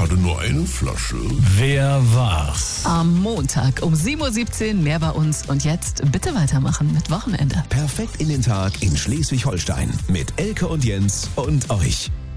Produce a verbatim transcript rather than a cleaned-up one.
gerade nur eine Flasche. Wer war's? Am Montag um sieben Uhr siebzehn mehr bei uns. Und jetzt bitte weitermachen mit Wochenende. Perfekt in den Tag in Schleswig-Holstein mit Elke und Jens und euch.